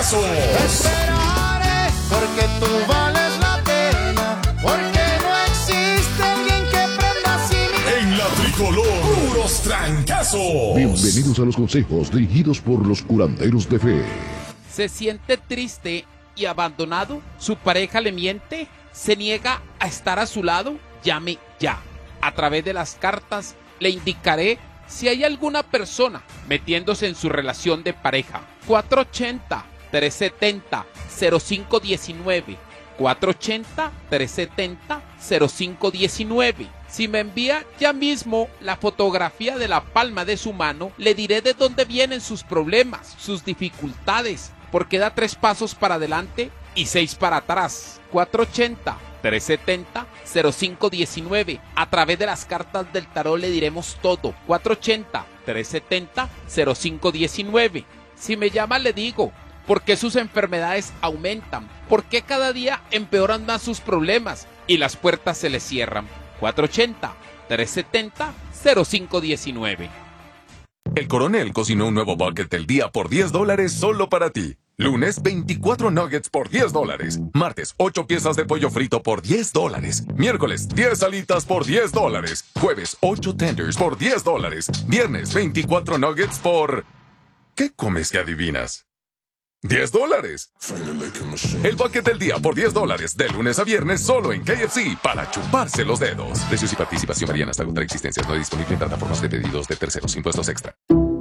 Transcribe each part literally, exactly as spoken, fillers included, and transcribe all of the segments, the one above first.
Trancazo. Te esperaré porque tú vales la pena, porque no existe alguien que prenda así mi... En la tricolor, puros trancazos. Bienvenidos a los consejos dirigidos por los curanderos de fe. ¿Se siente triste y abandonado? ¿Su pareja le miente? ¿Se niega a estar a su lado? Llame ya. A través de las cartas le indicaré si hay alguna persona metiéndose en su relación de pareja. cuatro ochenta, tres setenta, cero cinco diecinueve. cuatro ochenta, tres setenta, cero cinco diecinueve. Si me envía ya mismo la fotografía de la palma de su mano, le diré de dónde vienen sus problemas, sus dificultades, porque da tres pasos para adelante y seis para atrás. cuatro ochenta, tres setenta, cero cinco diecinueve. A través de las cartas del tarot le diremos todo. cuatro ochenta, tres setenta, cero cinco diecinueve. Si me llama le digo por qué sus enfermedades aumentan, por qué cada día empeoran más sus problemas y las puertas se le cierran. cuatro ochenta, tres setenta, cero cinco diecinueve. El Coronel cocinó un nuevo bucket del día por diez dólares solo para ti. Lunes, veinticuatro nuggets por diez dólares. Martes, ocho piezas de pollo frito por diez dólares. Miércoles, diez alitas por diez dólares. Jueves, ocho tenders por diez dólares. Viernes, veinticuatro nuggets por... ¿Qué comes que adivinas? diez dólares. El bucket del día por diez dólares. De lunes a viernes solo en K F C para chuparse los dedos. Precios y participación varían hasta agotar existencias. No disponible en plataformas de pedidos de terceros. Impuestos extra.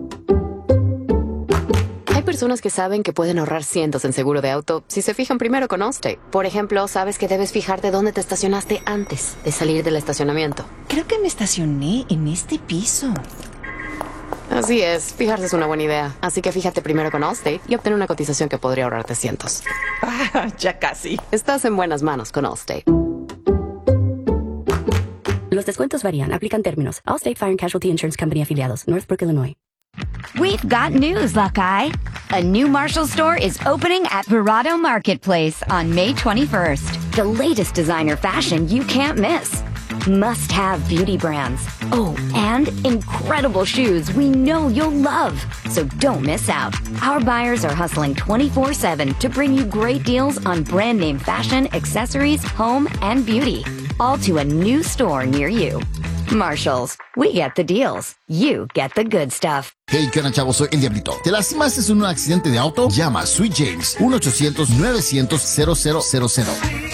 Hay personas que saben que pueden ahorrar cientos en seguro de auto si se fijan primero con Allstate. Por ejemplo, sabes que debes fijarte dónde te estacionaste antes de salir del estacionamiento. Creo que me estacioné en este piso. Así es, fijarse es una buena idea. Así que fíjate primero con Allstate y obtén una cotización que podría ahorrarte cientos. Ah, ya casi. Estás en buenas manos con Allstate. Los descuentos varían. Aplican términos. Allstate Fire and Casualty Insurance Company afiliados. Northbrook, Illinois. We've got news, Buckeye. A new Marshall store is opening at Verrado Marketplace on May twenty-first. The latest designer fashion you can't miss. Must-have beauty brands. Oh, and incredible shoes we know you'll love. So don't miss out. Our buyers are hustling twenty-four seven to bring you great deals on brand name fashion, accessories, home, and beauty. All to a new store near you. Marshalls, we get the deals. You get the good stuff. Hey, ¿qué onda, chavos? Soy El Diablito. ¿Te lastimaste en un accidente de auto? Llama a Sweet James. uno ochocientos, novecientos, cero cero cero cero.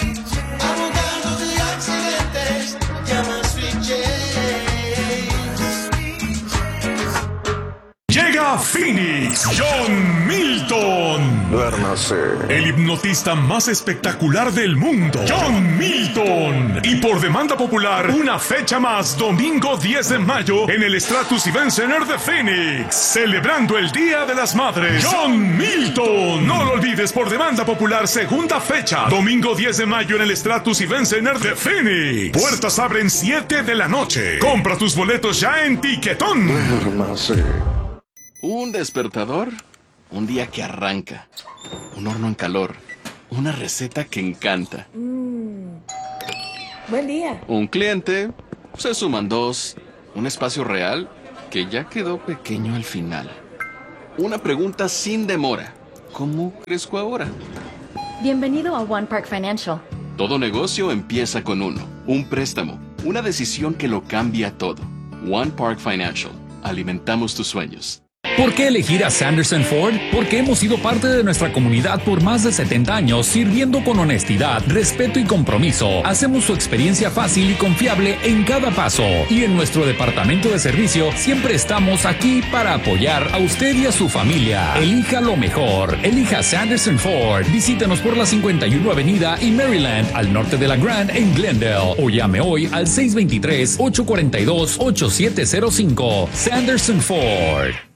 Llega Phoenix, John Milton. Duérmase. El hipnotista más espectacular del mundo, John Milton. Y por demanda popular, una fecha más, domingo diez de mayo, en el Stratus Event Center de Phoenix. Celebrando el Día de las Madres, John Milton. No lo olvides, por demanda popular, segunda fecha, domingo diez de mayo en el Stratus Event Center de Phoenix. Puertas abren siete de la noche. Compra tus boletos ya en Tiquetón. Duérmase. Un despertador, un día que arranca, un horno en calor, una receta que encanta. Mm. Buen día. Un cliente, se suman dos, un espacio real que ya quedó pequeño al final. Una pregunta sin demora, ¿cómo crezco ahora? Bienvenido a One Park Financial. Todo negocio empieza con uno, un préstamo, una decisión que lo cambia todo. One Park Financial, alimentamos tus sueños. ¿Por qué elegir a Sanderson Ford? Porque hemos sido parte de nuestra comunidad por más de setenta años, sirviendo con honestidad, respeto y compromiso. Hacemos su experiencia fácil y confiable en cada paso. Y en nuestro departamento de servicio siempre estamos aquí para apoyar a usted y a su familia. Elija lo mejor. Elija Sanderson Ford. Visítenos por la cincuenta y uno Avenida y Maryland, al norte de la Grand en Glendale. O llame hoy al seis dos tres, ocho cuatro dos, ocho siete cero cinco. Sanderson Ford.